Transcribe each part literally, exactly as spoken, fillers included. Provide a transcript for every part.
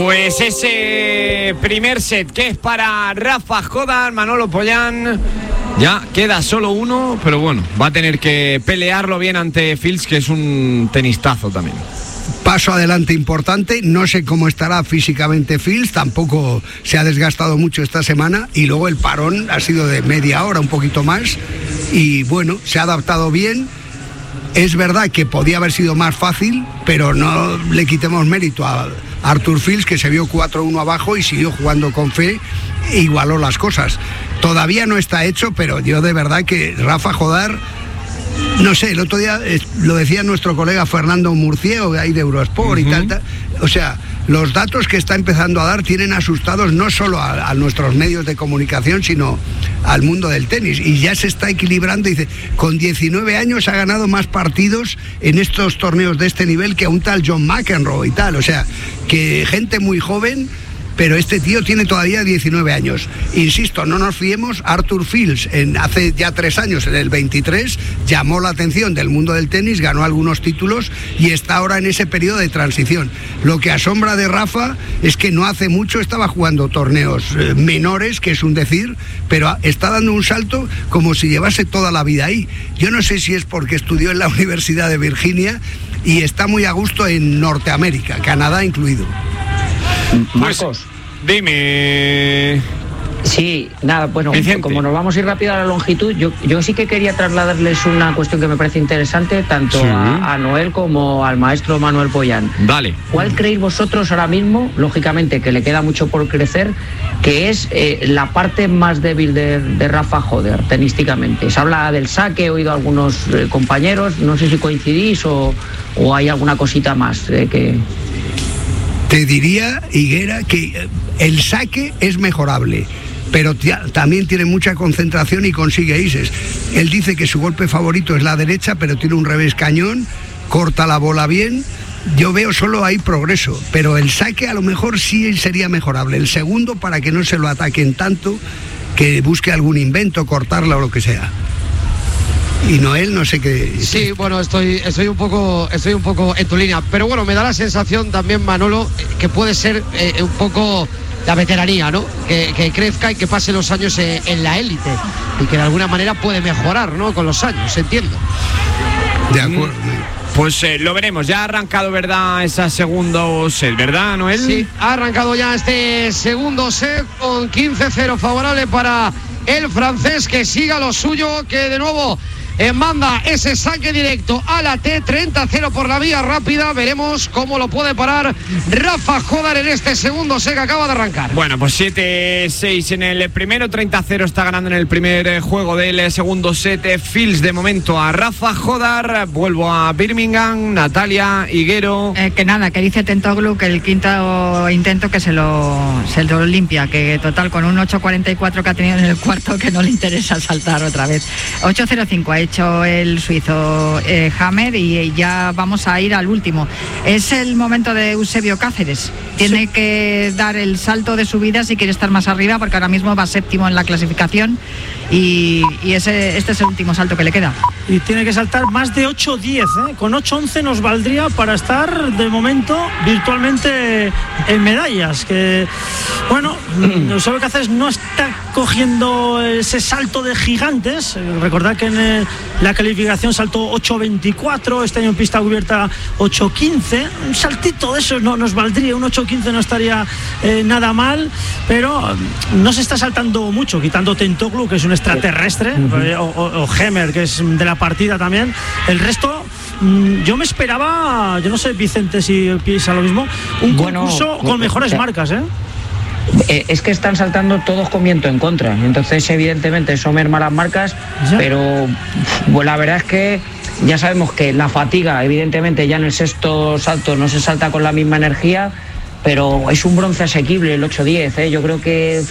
Pues ese primer set que es para Rafa Jodar, Manolo Pollán, ya queda solo uno, pero bueno, va a tener que pelearlo bien ante Fils, que es un tenistazo también. Paso adelante importante, no sé cómo estará físicamente Fils, tampoco se ha desgastado mucho esta semana y luego el parón ha sido de media hora, un poquito más, y bueno, se ha adaptado bien. Es verdad que podía haber sido más fácil, pero no le quitemos mérito a Arthur Fils, que se vio cuatro uno abajo y siguió jugando con fe e igualó las cosas. Todavía no está hecho, pero yo de verdad que Rafa Jodar, no sé, el otro día eh, lo decía nuestro colega Fernando Murciego, ahí de Eurosport, uh-huh. y tal, tal, o sea, los datos que está empezando a dar tienen asustados no solo a, a nuestros medios de comunicación, sino al mundo del tenis, y ya se está equilibrando. Dice, con diecinueve años ha ganado más partidos en estos torneos de este nivel que a un tal John McEnroe y tal, o sea, que gente muy joven, pero este tío tiene todavía diecinueve años. Insisto, no nos fiemos. Arthur Fils, en, hace ya tres años, en el veintitrés, llamó la atención del mundo del tenis, ganó algunos títulos y está ahora en ese periodo de transición. Lo que asombra de Rafa es que no hace mucho estaba jugando torneos eh, menores, que es un decir, pero está dando un salto como si llevase toda la vida ahí. Yo no sé si es porque estudió en la Universidad de Virginia y está muy a gusto en Norteamérica, Canadá incluido. Marcos, dime. Sí, nada, bueno, Vicente. Como nos vamos a ir rápido a la longitud, yo, yo sí que quería trasladarles una cuestión que me parece interesante, tanto sí. a, a Noel como al maestro Manuel Pollán. Dale. ¿Cuál creéis vosotros ahora mismo, lógicamente que le queda mucho por crecer, que es eh, la parte más débil de, de Rafa Jodar, tenísticamente? Se habla del saque, he oído a algunos eh, compañeros, no sé si coincidís o, o hay alguna cosita más eh, que... Te diría, Higuera, que el saque es mejorable, pero tía, también tiene mucha concentración y consigue aces. Él dice que su golpe favorito es la derecha, pero tiene un revés cañón, corta la bola bien. Yo veo solo ahí progreso, pero el saque a lo mejor sí sería mejorable. El segundo, para que no se lo ataquen tanto, que busque algún invento, cortarla o lo que sea. Y Noel, no sé qué. Sí, bueno, estoy, estoy un poco, estoy un poco en tu línea, pero bueno, me da la sensación también, Manolo, que puede ser eh, un poco la veteranía, ¿no? Que, que crezca y que pase los años en, en la élite y que de alguna manera puede mejorar, ¿no? Con los años, entiendo. De acuerdo. Pues eh, lo veremos. Ya ha arrancado, ¿verdad? Esa segundo set, ¿verdad, Noel? Sí, ha arrancado ya este segundo set con quince cero favorable para el francés, que siga lo suyo, que de nuevo Eh, manda ese saque directo a la T, treinta cero por la vía rápida. Veremos cómo lo puede parar Rafa Jodar en este segundo set que acaba de arrancar. Bueno, pues siete seis en el primero, treinta cero está ganando en el primer juego del segundo set. Fils de momento a Rafa Jodar. Vuelvo a Birmingham, Natalia Higuero. Eh, que nada, que dice Tentoglu que el quinto intento que se lo, se lo limpia, que total con un ocho cuarenta y cuatro que ha tenido en el cuarto, que no le interesa saltar otra vez. ocho cero cinco ha hecho el suizo eh, Hammer, y ya vamos a ir al último. Es el momento de Eusebio Cáceres. Tiene sí. que dar el salto de su vida si quiere estar más arriba, porque ahora mismo va séptimo en la clasificación y, y ese, este es el último salto que le queda. Y tiene que saltar más de ocho diez, ¿eh? Con ocho once nos valdría para estar de momento virtualmente en medallas. Que bueno, Eusebio Cáceres no está cogiendo ese salto de gigantes. Recordad que en eh, la calificación saltó ocho veinticuatro, este año en pista cubierta ocho quince. Un saltito de eso no nos valdría, un ocho quince no estaría eh, nada mal, pero no se está saltando mucho, quitando Tentoglu, que es un extraterrestre, uh-huh. o, o, o Hemer, que es de la partida también. El resto, mmm, yo me esperaba, yo no sé, Vicente, si piensa lo mismo, un bueno, concurso con mejores marcas, ¿eh? Eh, es que están saltando todos con viento en contra, entonces evidentemente eso merma las marcas, ¿ya? Pero pues, la verdad es que ya sabemos que la fatiga, evidentemente ya en el sexto salto no se salta con la misma energía, pero es un bronce asequible el ocho diez, ¿eh? Yo creo que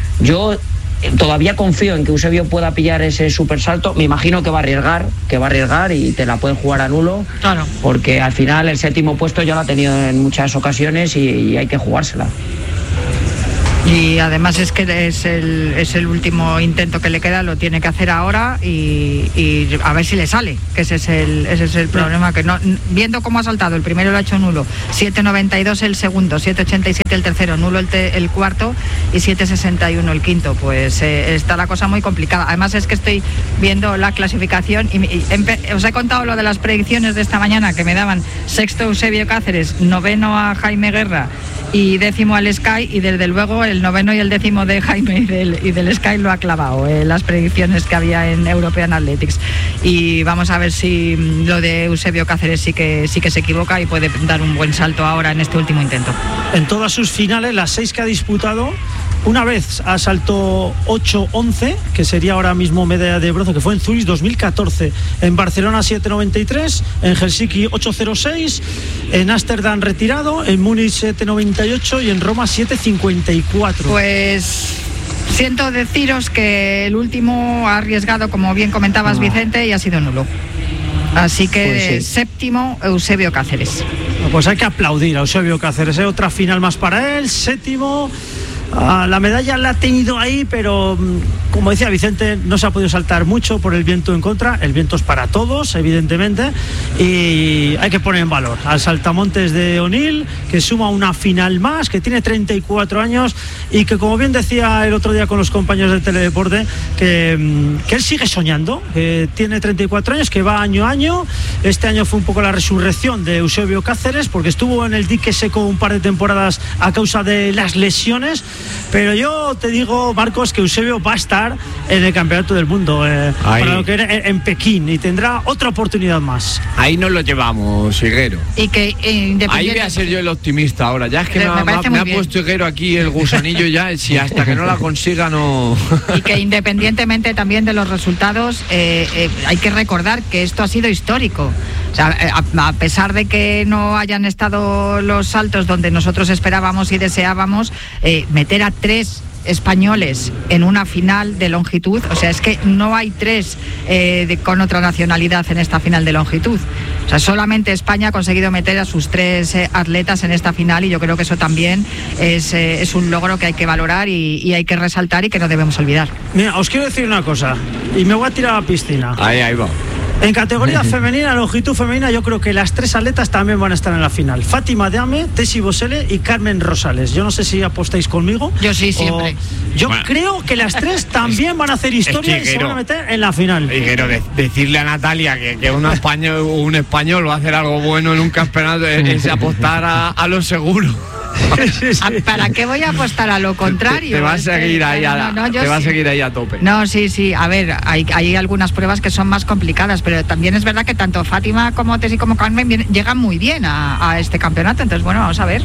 yo todavía confío en que Eusebio pueda pillar ese super salto. Me imagino que va a arriesgar, que va a arriesgar y te la pueden jugar a nulo, claro, porque al final el séptimo puesto ya lo ha tenido en muchas ocasiones y, y hay que jugársela. Y además es que es el, es el último intento que le queda, lo tiene que hacer ahora y, y a ver si le sale, que ese es el, ese es el problema, que no, viendo cómo ha saltado, el primero lo ha hecho nulo, siete noventa y dos el segundo, siete ochenta y siete el tercero, nulo el, te, el cuarto y siete sesenta y uno el quinto, pues eh, está la cosa muy complicada. Además es que estoy viendo la clasificación y, y empe, os he contado lo de las predicciones de esta mañana que me daban sexto Eusebio Cáceres, noveno a Jaime Guerra y décimo al Sky, y desde luego el noveno y el décimo de Jaime y del, y del Sky lo ha clavado, eh, las predicciones que había en European Athletics, y vamos a ver si lo de Eusebio Cáceres sí que, sí que se equivoca y puede dar un buen salto ahora en este último intento. En todas sus finales, las seis que ha disputado, una vez ha saltado ocho once, que sería ahora mismo medalla de bronce, que fue en Zurich dos mil catorce, en Barcelona siete noventa y tres, en Helsinki ocho cero seis, en Ámsterdam retirado, en Múnich siete noventa y ocho y en Roma siete cincuenta y cuatro. Pues siento deciros que el último ha arriesgado, como bien comentabas, no. Vicente, y ha sido nulo. Así que pues sí. Séptimo Eusebio Cáceres. Pues hay que aplaudir a Eusebio Cáceres, ¿eh? Otra final más para él, séptimo. Ah, la medalla la ha tenido ahí, pero como decía Vicente, no se ha podido saltar mucho por el viento en contra. El viento es para todos, evidentemente, y hay que poner en valor al saltamontes de O'Neill, que suma una final más, que tiene treinta y cuatro años y que, como bien decía el otro día con los compañeros de Teledeporte, que, que él sigue soñando, que tiene treinta y cuatro años, que va año a año. Este año fue un poco la resurrección de Eusebio Cáceres, porque estuvo en el dique seco un par de temporadas a causa de las lesiones. Pero yo te digo, Marcos, que Eusebio va a estar en el Campeonato del Mundo, eh, para lo que era en, en Pekín, y tendrá otra oportunidad más. Ahí nos lo llevamos, Higuero. Y que eh, ahí voy a ser yo el optimista ahora. Ya es que me, me, ha, me ha puesto Higuero aquí el gusanillo ya, si hasta que no la consiga no... Y que independientemente también de los resultados, eh, eh, hay que recordar que esto ha sido histórico. O sea, a, a pesar de que no hayan estado los saltos donde nosotros esperábamos y deseábamos, eh, meter a tres españoles en una final de longitud, o sea, es que no hay tres eh, de, con otra nacionalidad en esta final de longitud. O sea, solamente España ha conseguido meter a sus tres eh, atletas en esta final, y yo creo que eso también es, eh, es un logro que hay que valorar y, y hay que resaltar y que no debemos olvidar. Mira, os quiero decir una cosa, y me voy a tirar a la piscina. Ahí, ahí va. En categoría femenina, longitud femenina, yo creo que las tres atletas también van a estar en la final. Fátima Deame, Tessie Bosele y Carmen Rosales. Yo no sé si apostáis conmigo. Yo sí, siempre. Yo bueno, creo que las tres también van a hacer historia es que, y Higuero, se van a meter en la final. Higuero, de, decirle a Natalia que, que un, español, un español va a hacer algo bueno en un campeonato es, es apostar a, a lo seguro. Sí, sí. ¿Para qué voy a apostar a lo contrario? Te, te va a seguir ahí a, no, no, te va a seguir ahí a tope. No, sí, sí. A ver, hay, hay algunas pruebas que son más complicadas, pero también es verdad que tanto Fátima como Tessie como Carmen vienen, llegan muy bien a, a este campeonato. Entonces, bueno, vamos a ver.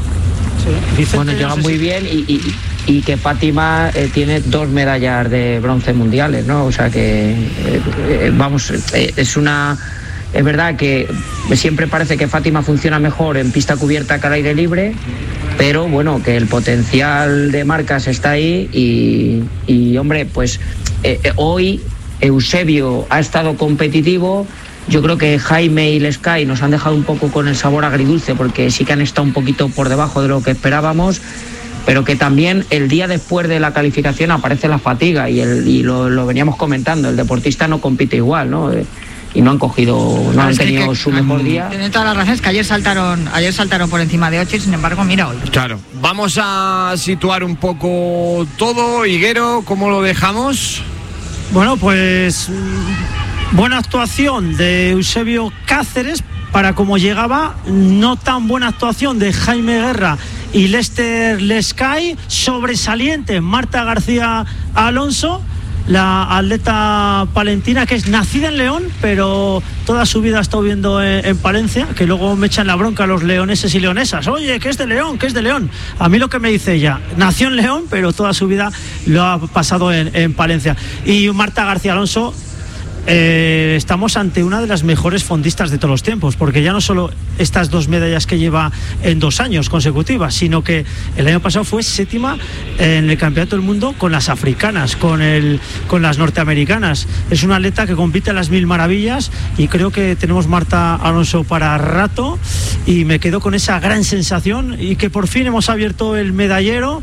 Sí. Bueno, llegan muy bien y, y, y que Fátima eh, tiene dos medallas de bronce mundiales, ¿no? O sea que, eh, eh, vamos, eh, es una... Es verdad que siempre parece que Fátima funciona mejor en pista cubierta que al aire libre, pero bueno, que el potencial de marcas está ahí y, y hombre, pues eh, hoy Eusebio ha estado competitivo. Yo creo que Jaime y el Sky nos han dejado un poco con el sabor agridulce, porque sí que han estado un poquito por debajo de lo que esperábamos, pero que también el día después de la calificación aparece la fatiga y, el, y lo, lo veníamos comentando, el deportista no compite igual, ¿no? Y no han cogido, no claro, han tenido que, su mejor día. Tiene todas las razones, que ayer saltaron, ayer saltaron por encima de ocho y sin embargo, mira hoy. Claro, vamos a situar un poco todo. Higuero, ¿cómo lo dejamos? Bueno, pues buena actuación de Eusebio Cáceres para como llegaba, no tan buena actuación de Jaime Guerra y Lester Lescay, sobresaliente Marta García Alonso, la atleta palentina, que es nacida en León, pero toda su vida ha estado viviendo en, en Palencia, que luego me echan la bronca los leoneses y leonesas. Oye, que es de León, que es de León. A mí lo que me dice ella, nació en León, pero toda su vida lo ha pasado en, en Palencia. Y Marta García Alonso, eh, estamos ante una de las mejores fondistas de todos los tiempos, porque ya no solo estas dos medallas que lleva en dos años consecutivas, sino que el año pasado fue séptima en el Campeonato del Mundo con las africanas, con, el, con las norteamericanas. Es una atleta que compite a las mil maravillas y creo que tenemos Marta Alonso para rato, y me quedo con esa gran sensación y que por fin hemos abierto el medallero.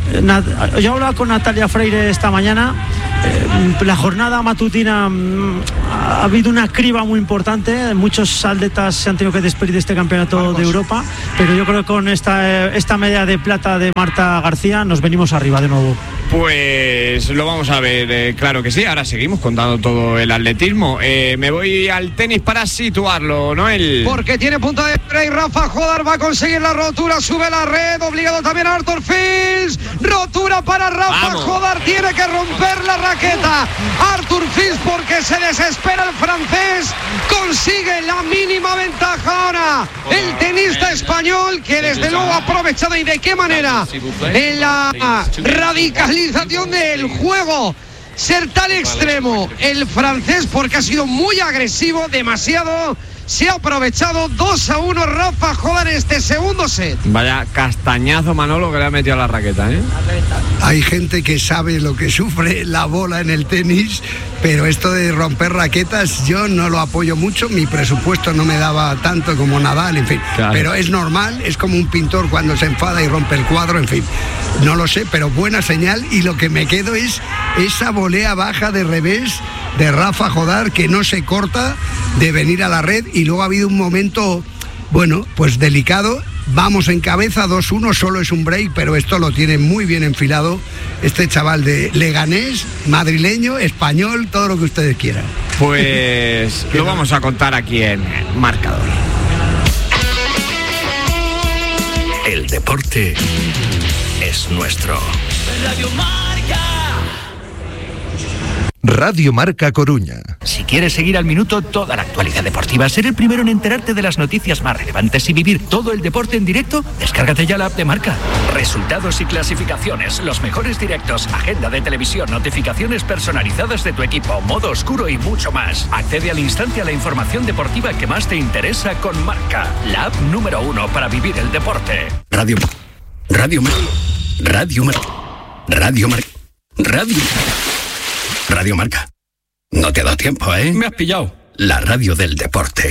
Yo hablaba con Natalia Freire esta mañana. Eh, la jornada matutina mm, ha habido una criba muy importante, muchos atletas se han tenido que despedir de este campeonato de Europa, pero yo creo que con esta, esta medalla de plata de Marta García nos venimos arriba de nuevo. Pues lo vamos a ver, eh, claro que sí. Ahora seguimos contando todo el atletismo. Eh, me voy al tenis para situarlo, Noel. Porque tiene punta de break. Rafa Jodar va a conseguir la rotura, sube la red, obligado también a Arthur Fils. Rotura para Rafa Jodar, tiene que romper la raqueta. Arthur Fils, porque se desespera el francés, consigue la mínima ventaja ahora. El tenista español, que desde luego ha aprovechado, y de qué manera, en la radicalización del juego, ser tan extremo el francés, porque ha sido muy agresivo, demasiado. Se ha aprovechado. Dos a uno Rafa Jodar en este segundo set. Vaya castañazo, Manolo, que le ha metido a la raqueta, ¿eh? Hay gente que sabe lo que sufre la bola en el tenis, pero esto de romper raquetas yo no lo apoyo mucho. Mi presupuesto no me daba tanto como Nadal, en fin. Claro. Pero es normal, es como un pintor cuando se enfada y rompe el cuadro, en fin. No lo sé, pero buena señal. Y lo que me quedo es esa volea baja de revés de Rafa Jodar, que no se corta de venir a la red, y luego ha habido un momento, bueno, pues delicado. Vamos en cabeza, dos uno, solo es un break, pero esto lo tiene muy bien enfilado este chaval de Leganés, madrileño, español, todo lo que ustedes quieran. Pues lo vamos a contar aquí en Marcador. El deporte es nuestro. Radio Marca. Radio Marca Coruña. Si quieres seguir al minuto toda la actualidad deportiva, ser el primero en enterarte de las noticias más relevantes y vivir todo el deporte en directo, descárgate ya la app de Marca. Resultados y clasificaciones, los mejores directos, agenda de televisión, notificaciones personalizadas de tu equipo, modo oscuro y mucho más. Accede al instante a la información deportiva que más te interesa con Marca, la app número uno para vivir el deporte. Radio Radio Marca. Radio Marca. Radio Marca. Radio Radio Marca. No te ha dado tiempo, ¿eh? Me has pillado. La radio del deporte.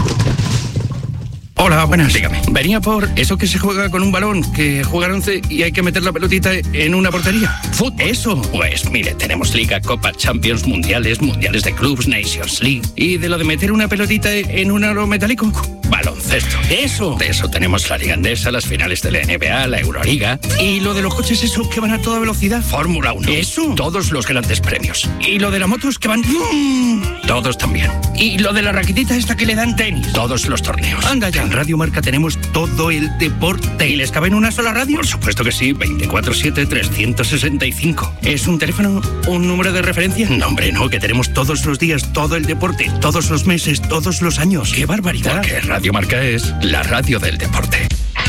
Hola, buenas. Dígame. Venía por eso que se juega con un balón, que juegan once y hay que meter la pelotita en una portería. ¿Fútbol? Eso. Pues mire, tenemos Liga, Copa, Champions, Mundiales, Mundiales de Clubs, Nations League. ¿Y de lo de meter una pelotita en un aro metálico? Baloncesto. Eso. De eso tenemos la Liga Andesa, las finales de la N B A, la Euroliga. ¿Y lo de los coches esos que van a toda velocidad? Fórmula uno. Eso. Todos los grandes premios. ¿Y lo de las motos que van...? Todos también. ¿Y lo de la raquetita esta que le dan tenis? Todos los torneos. Anda ya. En Radio Marca tenemos todo el deporte. ¿Y les cabe en una sola radio? Por supuesto que sí, veinticuatro siete, trescientos sesenta y cinco. ¿Es un teléfono, un número de referencia? No, hombre, no, que tenemos todos los días, todo el deporte, todos los meses, todos los años. ¡Qué barbaridad! Porque Radio Marca es la radio del deporte.